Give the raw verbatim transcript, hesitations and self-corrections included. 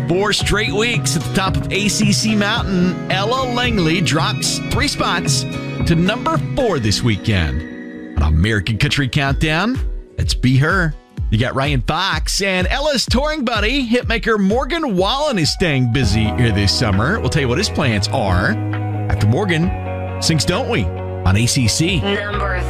four straight weeks at the top of A C C Mountain. Ella Langley drops three spots to number four this weekend. On American Country Countdown, let's Be Her. You got Ryan Fox and Ella's touring buddy, hitmaker Morgan Wallen is staying busy here this summer. We'll tell you what his plans are after Morgan sings Don't We on A C C. Number